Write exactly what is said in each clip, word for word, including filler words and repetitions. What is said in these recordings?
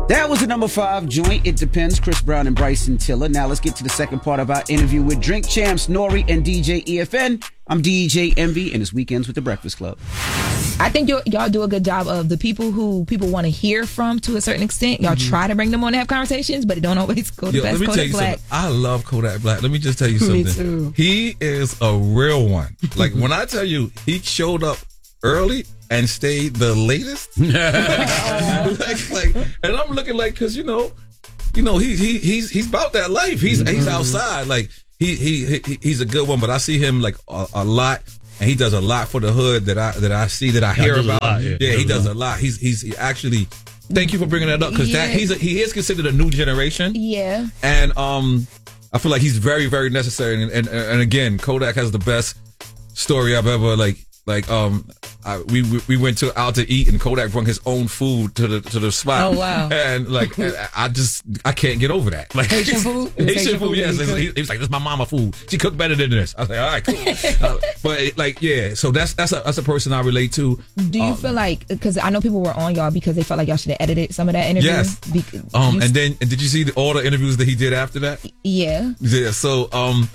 That was the number five joint. It Depends. Chris Brown and Bryson Tiller. Now let's get to the second part of our interview with Drink Champs, Nori and D J E F N. I'm D J Envy, and it's Weekends with the Breakfast Club. I think y'all, y'all do a good job of the people who people want to hear from to a certain extent. Y'all mm-hmm. try to bring them on to have conversations, but it don't always go the Yo, best. Let me Kodak tell you Black. something. I love Kodak Black. Let me just tell you something. Me too. He is a real one. Like when I tell you he showed up early and stayed the latest. like, like, and I'm looking like, cause you know, you know, he he he's he's about that life. He's mm-hmm. he's outside. Like he, he he he's a good one, but I see him like a, a lot, and he does a lot for the hood that I that I see that I hear about. Lot, yeah, yeah he does a lot. He's he's he actually. Thank you for bringing that up because yeah. that he's a, he is considered a new generation. Yeah, and um, I feel like he's very very necessary. And and, and again, Kodak has the best story I've ever like. Like um, I, we we went to out to eat and Kodak brought his own food to the to the spot. Oh wow! And like I just I can't get over that. Like Haitian food, Haitian, Haitian food. food Yes, he, he was like, "This is my mama food. She cooked better than this." I was like, "All right, cool." uh, but it, like yeah, so that's that's a that's a person I relate to. Do you um, feel like because I know people were on y'all because they felt like y'all should have edited some of that interview? Yes. Because um, and then and did you see the, all the interviews that he did after that? Yeah. Yeah. So um,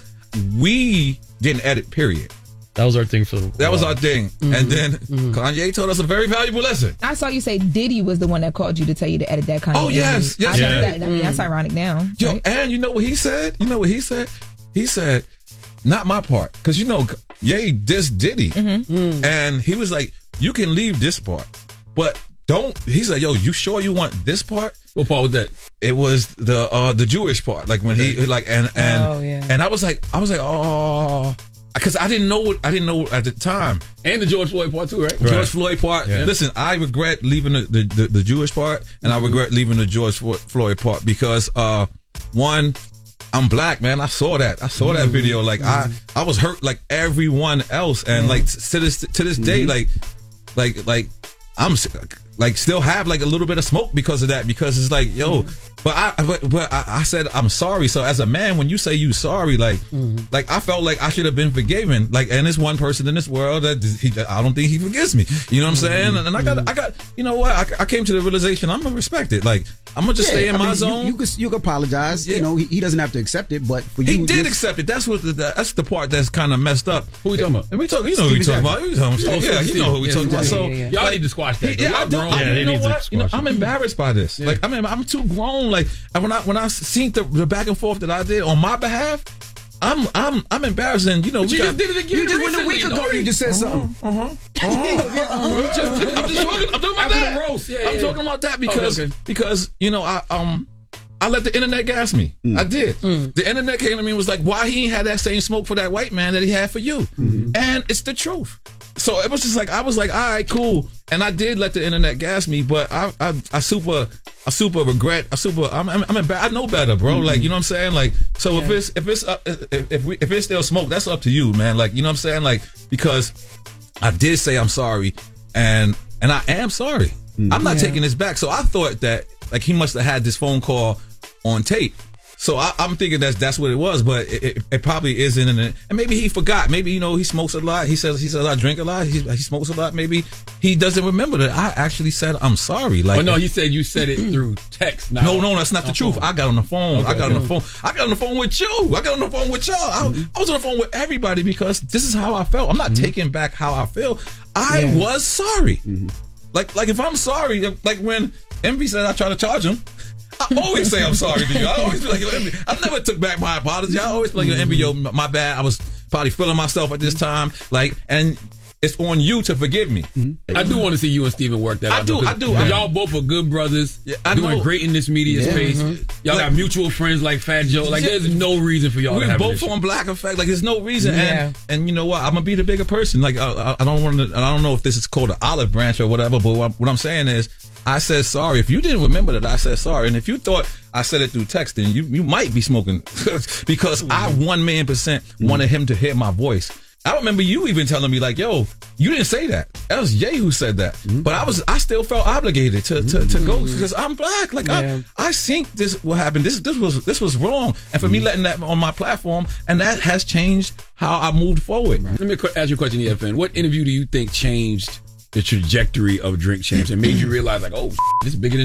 we didn't edit. Period. That was our thing for the That was our thing. Mm-hmm. And then mm-hmm. Kanye told us a very valuable lesson. I saw you say Diddy was the one that called you to tell you to edit that Kanye. Oh, yes. yes I yeah. that, I mean, that's ironic now. Yo, right? And you know what he said? You know what he said? He said, not my part. Because, you know, Ye dissed Diddy. Mm-hmm. Mm. And he was like, you can leave this part. But don't, he said, yo, you sure you want this part? What part was that? It was the uh, the Jewish part. Like when he, like, and, and, oh, yeah. and I was like, I was like, oh... Because I didn't know what I didn't know at the time, and the George Floyd part too, right? George right. Floyd part. Yeah. Listen, I regret leaving the, the, the, the Jewish part, and mm-hmm. I regret leaving the George Floyd part because uh, one, I'm black, man. I saw that. I saw mm-hmm. that video. Like mm-hmm. I, I was hurt like everyone else, and mm-hmm. like to this to this day, mm-hmm. like, like, like I'm like still have like a little bit of smoke because of that. Because it's like, yo, but I, but, but I, I said I'm sorry. So as a man, when you say you sorry, like, mm-hmm. like I felt like I should have been forgiven. Like, and there's one person in this world that he, I don't think he forgives me. You know what I'm saying? And, and I got, I got, you know what? I, I came to the realization I'm gonna respect it. Like, I'm gonna just yeah, stay in I my mean, zone. You, you could, you could apologize. Yeah. You know, he, he doesn't have to accept it, but for he you, did accept it. That's what the, that's the part that's kind of messed up. Who we talking about? And we talk, you know who we talking about. We talking about. Yeah, Yeah, you know who we yeah, talking about. yeah, So yeah, yeah. Y'all need to squash that. Yeah, I don't. Yeah, you know what? You know, it. I'm embarrassed by this. Yeah. Like, I mean, I'm too grown. Like, and when I when I seen the, the back and forth that I did on my behalf, I'm I'm I'm embarrassed. And you know, but we you got, just did it again. You just went a week ago. No, You just said uh-huh, something. Uh huh. Uh-huh. uh-huh. I'm, just, I'm just talking. I'm talking about After that. the roast. Yeah, I'm yeah. talking about that because okay, okay. because you know I um. I let the internet gas me. Mm. I did. Mm. The internet came to me and was like, why he ain't had that same smoke for that white man that he had for you? Mm-hmm. And it's the truth. So it was just like, I was like, all right, cool. And I did let the internet gas me, but I I, I super I super regret. I super, I'm, I'm, I'm in bad, I know better, bro. Mm-hmm. Like, you know what I'm saying? Like, so yeah. if it's, if it's, uh, if, if, we, if it's still smoke, that's up to you, man. Like, you know what I'm saying? Like, because I did say I'm sorry and, and I am sorry. Mm-hmm. I'm not yeah. taking this back. So I thought that, like, he must have had this phone call on tape. So I, I'm thinking that's that's what it was, but it, it, it probably isn't. And, and maybe he forgot. Maybe, you know, he smokes a lot. He says he says I drink a lot. He, he smokes a lot. Maybe he doesn't remember that I actually said I'm sorry. Like, oh no, he said you said it through text. Not no, no, that's not the truth. Phone. I got on the phone. Okay, I got okay. on the phone. I got on the phone with you. I got on the phone with y'all. Mm-hmm. I, I was on the phone with everybody because this is how I felt. I'm not mm-hmm. taking back how I feel. I yeah. was sorry. Mm-hmm. Like, like if I'm sorry, like when Envy said I tried to charge him. I always say I'm sorry to you. I always be like, yo, Envy. I never took back my apology. I always be like, yo, Envy, yo, my bad. I was probably feeling myself at this time. Like, and it's on you to forgive me. Mm-hmm. I do want to see you and Steven work that I out. Do, I do. Y'all both are good brothers. Yeah, I doing know. great in this media yeah, space. Mm-hmm. Y'all like, got mutual friends like Fat Joe. Like, there's no reason for y'all We're to have both an on Black Effect. Like, there's no reason. Yeah. And and you know what? I'm gonna be the bigger person. Like, I, I don't want to. I don't know if this is called an olive branch or whatever. But what, what I'm saying is, I said sorry. If you didn't remember that, I said sorry. And if you thought I said it through text, then you you might be smoking because mm-hmm. I one million percent wanted him to hear my voice. I remember you even telling me like, "Yo, you didn't say that. That was Ye who said that." Mm-hmm. But I was, I still felt obligated to to, to go because I'm black. Like yeah. I, I think this what happened. This this was this was wrong, and for mm-hmm. me letting that on my platform, and that has changed how I moved forward. Right. Let me ask you a question, E F N. What interview do you think changed the trajectory of Drink Champs and made you realize like, oh, this is bigger than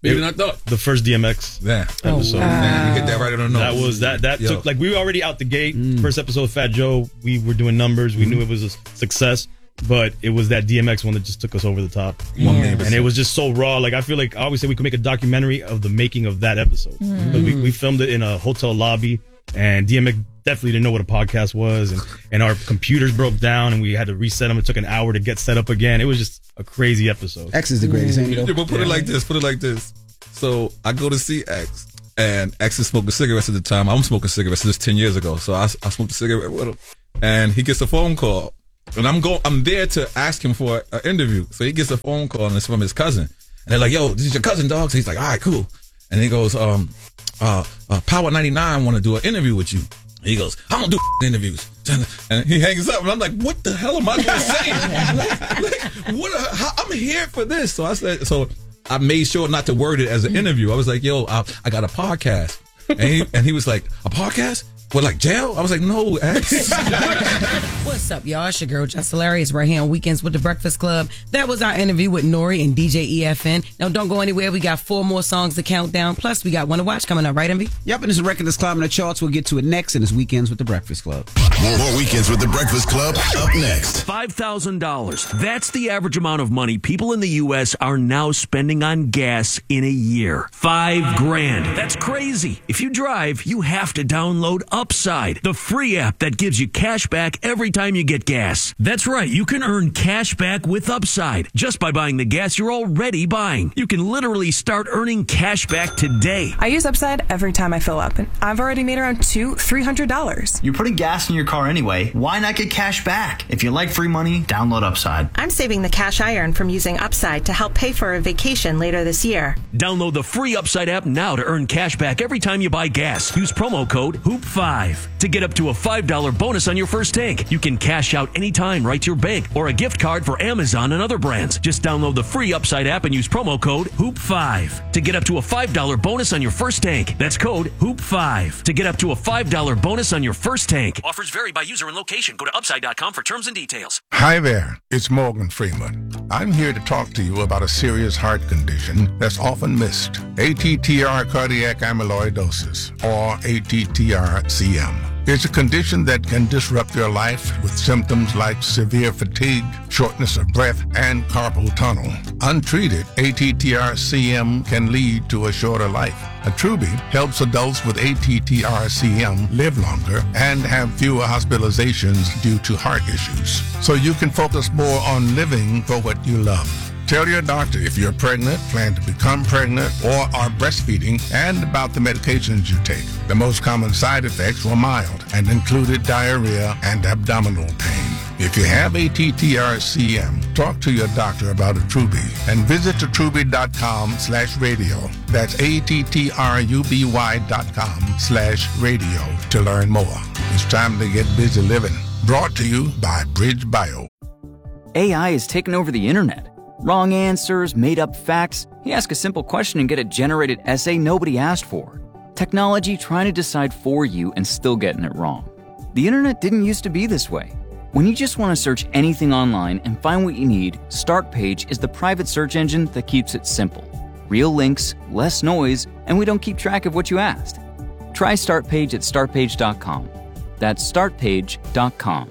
Bigger than I thought. The first D M X Yeah. episode. Oh, wow. Man, you hit that right on the nose. That was that. That Yo. took like we were already out the gate. Mm. First episode of Fat Joe, we were doing numbers. We mm. knew it was a success, but it was that D M X one that just took us over the top. Yeah. And it was just so raw. Like I feel like I always say we could make a documentary of the making of that episode. Mm. We, we filmed it in a hotel lobby, and D M X definitely didn't know what a podcast was, and, and our computers broke down, and we had to reset them. It took an hour to get set up again. It was just a crazy episode. X is the greatest, ain't Yeah, he? but put Yeah. it like this. Put it like this. So I go to see X, and X is smoking cigarettes at the time. I'm smoking cigarettes. This is ten years ago. So I, I smoked a cigarette with him, and he gets a phone call, and I'm go. I'm there to ask him for an interview. So he gets a phone call, and it's from his cousin, and they're like, "Yo, this is your cousin, dog." So he's like, "All right, cool." And he goes, "Um, uh, uh Power ninety-nine want to do an interview with you." He goes, "I don't do interviews," and he hangs up. And I'm like, "What the hell am I going to say? like, like, what? A, how, I'm here for this." So I said, so I made sure not to word it as an interview. I was like, "Yo, I, I got a podcast," and he, and he was like, "A podcast? What, like jail?" I was like, "No, X." What's up, y'all? It's your girl, Just Hilarious, right here on Weekends with the Breakfast Club. That was our interview with Nori and D J E F N. Now, don't go anywhere. We got four more songs to count down. Plus, we got one to watch coming up, right, Envy? Yep, and it's a record that's climbing the charts. We'll get to it next, and it's Weekends with the Breakfast Club. More, more Weekends with the Breakfast Club up next. five thousand dollars. That's the average amount of money people in the U S are now spending on gas in a year. Five grand. That's crazy. If you drive, you have to download Upside, the free app that gives you cash back every time you get gas. That's right. You can earn cash back with Upside just by buying the gas you're already buying. You can literally start earning cash back today. I use Upside every time I fill up, and I've already made around two, three hundred dollars. You're putting gas in your car anyway. Why not get cash back? If you like free money, download Upside. I'm saving the cash I earn from using Upside to help pay for a vacation later this year. Download the free Upside app now to earn cash back every time you buy gas. Use promo code hoop five to get up to a five dollars bonus on your first tank. You can cash out anytime right to your bank or a gift card for Amazon and other brands. Just download the free Upside app and use promo code hoop five to get up to a five dollars bonus on your first tank. That's code hoop five to get up to a five dollars bonus on your first tank. Offers vary by user and location. Go to upside dot com for terms and details. Hi there, it's Morgan Freeman. I'm here to talk to you about a serious heart condition that's often missed. A T T R cardiac amyloidosis, or A T T R C M. It's a condition that can disrupt your life with symptoms like severe fatigue, shortness of breath, and carpal tunnel. Untreated, A T T R C M can lead to a shorter life. Attruby helps adults with A T T R C M live longer and have fewer hospitalizations due to heart issues. So you can focus more on living for what you love. Tell your doctor if you're pregnant, plan to become pregnant, or are breastfeeding, and about the medications you take. The most common side effects were mild and included diarrhea and abdominal pain. If you have A T T R C M, talk to your doctor about Attruby and visit attruby.com slash radio. That's A-T-T-R-U-B-Y dot com slash radio to learn more. It's time to get busy living. Brought to you by Bridge Bio. A I has taken over the internet. Wrong answers, made-up facts. You ask a simple question and get a generated essay nobody asked for. Technology trying to decide for you and still getting it wrong. The internet didn't used to be this way. When you just want to search anything online and find what you need, Startpage is the private search engine that keeps it simple. Real links, less noise, and we don't keep track of what you asked. Try Startpage at startpage dot com. That's startpage dot com.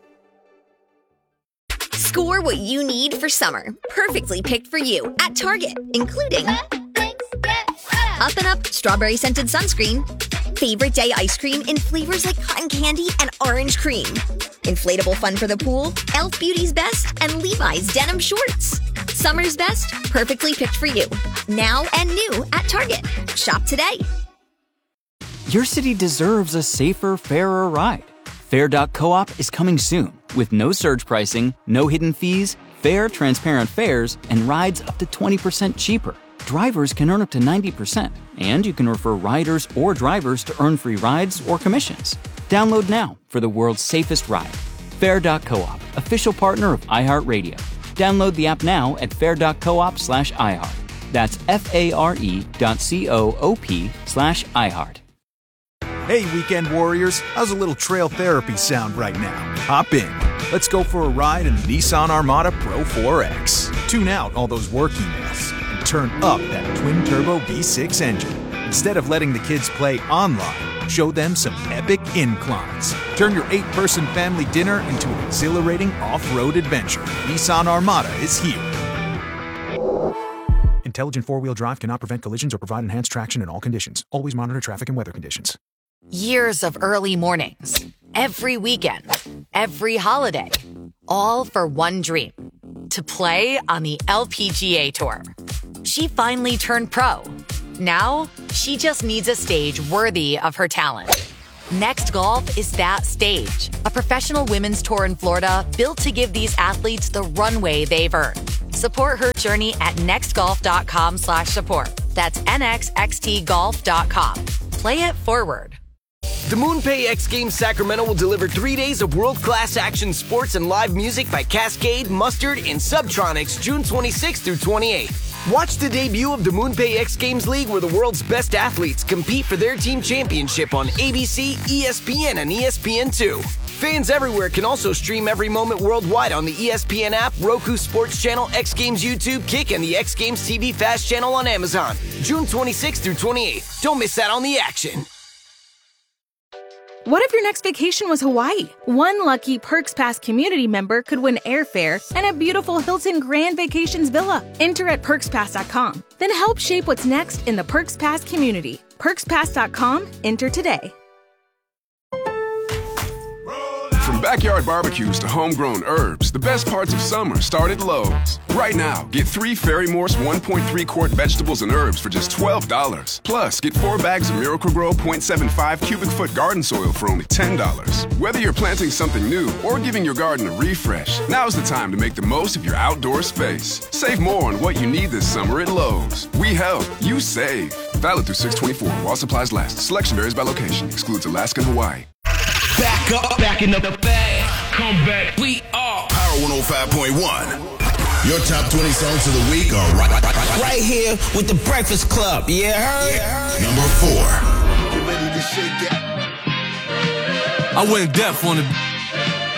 Score what you need for summer. Perfectly picked for you at Target, including Up and Up Strawberry Scented Sunscreen, Favorite Day Ice Cream in flavors like cotton candy and orange cream, Inflatable Fun for the Pool, e l f Beauty's Best, and Levi's Denim Shorts. Summer's best, perfectly picked for you. Now and new at Target. Shop today. Your city deserves a safer, fairer ride. Fair dot coop is coming soon with no surge pricing, no hidden fees, fair, transparent fares, and rides up to twenty percent cheaper. Drivers can earn up to ninety percent, and you can refer riders or drivers to earn free rides or commissions. Download now for the world's safest ride. Fair dot coop, official partner of iHeartRadio. Download the app now at fair dot coop slash iHeart. That's F-A-R-E dot C-O-O-P slash iHeart. Hey, Weekend Warriors, how's a little trail therapy sound right now? Hop in. Let's go for a ride in the Nissan Armada Pro four X. Tune out all those work emails and Turn up that twin-turbo V six engine. Instead of letting the kids play online, show them some epic inclines. Turn your eight-person family dinner into an exhilarating off-road adventure. Nissan Armada is here. Intelligent four-wheel drive cannot prevent collisions or provide enhanced traction in all conditions. Always monitor traffic and weather conditions. Years of early mornings, every weekend, every holiday, all for one dream, to play on the L P G A Tour. She finally turned pro. Now, she just needs a stage worthy of her talent. Next Golf is that stage, a professional women's tour in Florida built to give these athletes the runway they've earned. Support her journey at nextgolf.com slash support. That's nxxtgolf dot com. Play it forward. The MoonPay X Games Sacramento will deliver three days of world-class action sports and live music by Cascade, Mustard, and Subtronics June twenty-sixth through twenty-eighth. Watch the debut of the MoonPay X Games League, where the world's best athletes compete for their team championship on A B C, E S P N, and E S P N two. Fans everywhere can also stream every moment worldwide on the E S P N app, Roku Sports Channel, X Games YouTube, Kick, and the X Games T V Fast channel on Amazon. June twenty-sixth through twenty-eighth. Don't miss out on the action. What if your next vacation was Hawaii? One lucky Perks Pass community member could win airfare and a beautiful Hilton Grand Vacations villa. Enter at perks pass dot com. Then help shape what's next in the Perks Pass community. perks pass dot com. Enter today. From backyard barbecues to homegrown herbs, the best parts of summer start at Lowe's. Right now, get three Fairy Morse one point three quart vegetables and herbs for just twelve dollars. Plus, get four bags of Miracle-Gro point seven five cubic foot garden soil for only ten dollars. Whether you're planting something new or giving your garden a refresh, now's the time to make the most of your outdoor space. Save more on what you need this summer at Lowe's. We help, you save. Valid through six twenty-four while supplies last. Selection varies by location. Excludes Alaska and Hawaii. Back up, back in the bag. Come back. We are Power one oh five point one. Your top twenty songs of the week are right, right, right, right here with the Breakfast Club. Yeah, heard? Yeah. Number four. You ready to shake it? I went deaf on the